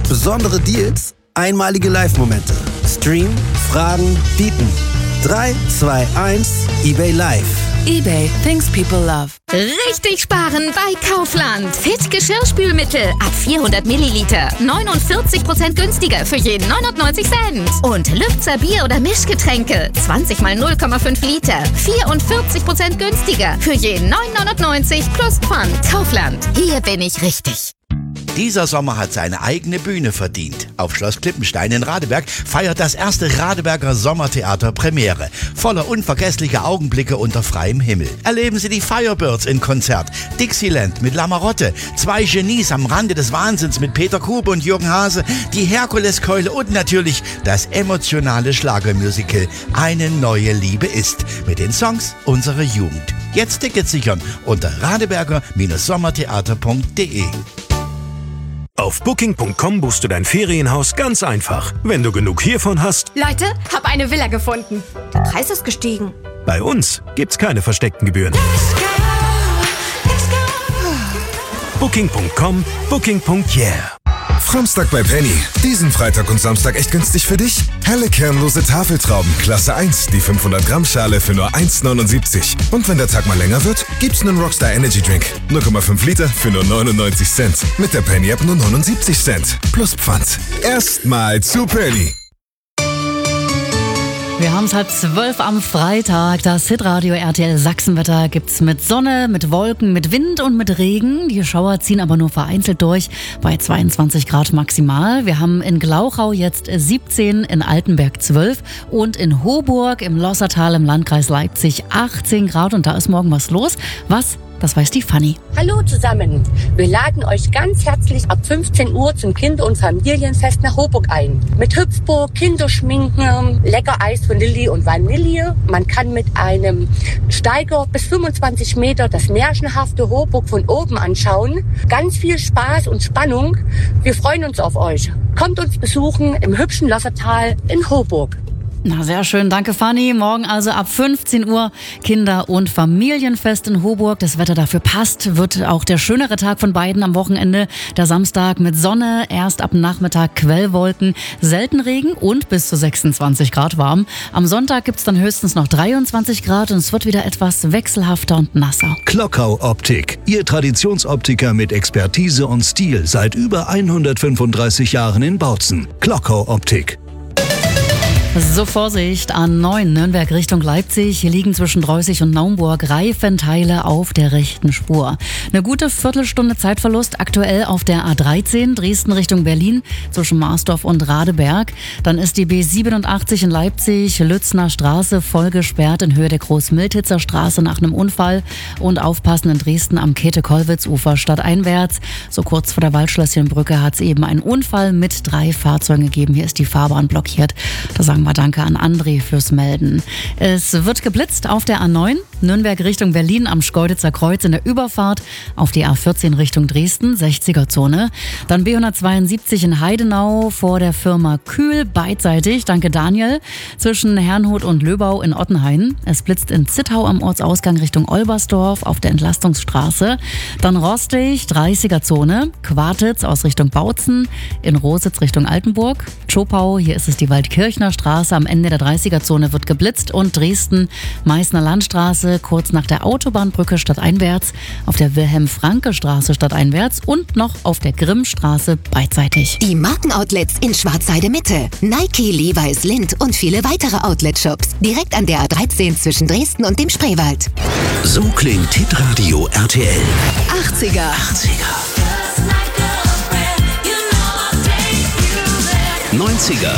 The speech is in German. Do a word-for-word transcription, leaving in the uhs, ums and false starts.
Besondere Deals, einmalige Live-Momente. Stream, Fragen, bieten. drei, zwei, eins, eBay Live. eBay, things people love. Richtig sparen bei Kaufland. Fit Geschirrspülmittel ab vierhundert Milliliter. neunundvierzig Prozent günstiger für jeden neunundneunzig Cent. Und Lübzer Bier- oder Mischgetränke. zwanzig mal null Komma fünf Liter. vierundvierzig Prozent günstiger für jeden neun neunundneunzig plus Pfand. Kaufland. Hier bin ich richtig. Dieser Sommer hat seine eigene Bühne verdient. Auf Schloss Klippenstein in Radeberg feiert das erste Radeberger Sommertheater Premiere. Voller unvergesslicher Augenblicke unter freiem Himmel. Erleben Sie die Firebirds in Konzert, Dixieland mit Lamarotte, zwei Genies am Rande des Wahnsinns mit Peter Kube und Jürgen Hase, die Herkuleskeule und natürlich das emotionale Schlagermusical Eine neue Liebe ist mit den Songs unserer Jugend. Jetzt Tickets sichern unter radeberger sommertheater punkt de. Auf Booking punkt com buchst du dein Ferienhaus ganz einfach. Wenn du genug hiervon hast... Leute, hab eine Villa gefunden. Der Preis ist gestiegen. Bei uns gibt's keine versteckten Gebühren. Booking punkt com, Booking punkt yeah. Framstag bei Penny. Diesen Freitag und Samstag echt günstig für dich? Helle kernlose Tafeltrauben, Klasse eins, die fünfhundert Gramm Schale für nur eins neunundsiebzig. Und wenn der Tag mal länger wird, gibt's einen Rockstar Energy Drink. null Komma fünf Liter für nur neunundneunzig Cent. Mit der Penny App nur neunundsiebzig Cent. Plus Pfand. Erstmal zu Penny. Wir haben es halb zwölf am Freitag. Das Hitradio R T L Sachsenwetter gibt's mit Sonne, mit Wolken, mit Wind und mit Regen. Die Schauer ziehen aber nur vereinzelt durch bei zweiundzwanzig Grad maximal. Wir haben in Glauchau jetzt siebzehn, in Altenberg zwölf und in Hoburg im Lossertal im Landkreis Leipzig achtzehn Grad. Und da ist morgen was los. Was? Das weiß die Fanny. Hallo zusammen. Wir laden euch ganz herzlich ab fünfzehn Uhr zum Kinder- und Familienfest nach Hoburg ein. Mit Hüpfburg, Kinderschminken, lecker Eis von Lilly und Vanille. Man kann mit einem Steiger bis fünfundzwanzig Meter das märchenhafte Hoburg von oben anschauen. Ganz viel Spaß und Spannung. Wir freuen uns auf euch. Kommt uns besuchen im hübschen Lossertal in Hoburg. Na, sehr schön. Danke, Fanny. Morgen also ab fünfzehn Uhr Kinder- und Familienfest in Hoburg. Das Wetter dafür passt. Wird auch der schönere Tag von beiden am Wochenende. Der Samstag mit Sonne, erst ab Nachmittag Quellwolken, selten Regen und bis zu sechsundzwanzig Grad warm. Am Sonntag gibt's dann höchstens noch dreiundzwanzig Grad und es wird wieder etwas wechselhafter und nasser. Klockau Optik. Ihr Traditionsoptiker mit Expertise und Stil seit über hundertfünfunddreißig Jahren in Bautzen. Klockau Optik. So, Vorsicht, A neun Nürnberg Richtung Leipzig. Hier liegen zwischen Dreußig und Naumburg Reifenteile auf der rechten Spur. Eine gute Viertelstunde Zeitverlust aktuell auf der A dreizehn Dresden Richtung Berlin zwischen Marsdorf und Radeberg. Dann ist die B siebenundachtzig in Leipzig, Lützner Straße voll gesperrt in Höhe der Groß-Miltitzer Straße nach einem Unfall. Und aufpassen in Dresden am Käthe-Kollwitz-Ufer stadteinwärts. So kurz vor der Waldschlösschenbrücke hat es eben einen Unfall mit drei Fahrzeugen gegeben. Hier ist die Fahrbahn blockiert. Da sagen wir Danke an André fürs Melden. Es wird geblitzt auf der A neun, Nürnberg Richtung Berlin am Schkeuditzer Kreuz in der Überfahrt, auf die A vierzehn Richtung Dresden, sechziger Zone. Dann B hundertzweiundsiebzig in Heidenau vor der Firma Kühl, beidseitig, danke Daniel, zwischen Herrnhut und Löbau in Ottenhain. Es blitzt in Zittau am Ortsausgang Richtung Olbersdorf auf der Entlastungsstraße. Dann Rostig, dreißiger Zone, Quartitz aus Richtung Bautzen, in Rositz Richtung Altenburg, Tschopau, hier ist es die Waldkirchner Straße. Am Ende der dreißiger Zone wird geblitzt und Dresden, Meißner Landstraße, kurz nach der Autobahnbrücke stadteinwärts, auf der Wilhelm-Franke-Straße stadteinwärts und noch auf der Grimmstraße beidseitig. Die Markenoutlets in Schwarzheide Mitte, Nike, Levi's, Lindt und viele weitere Outlet-Shops direkt an der A dreizehn zwischen Dresden und dem Spreewald. So klingt Hitradio R T L. achtziger. achtziger. neunziger.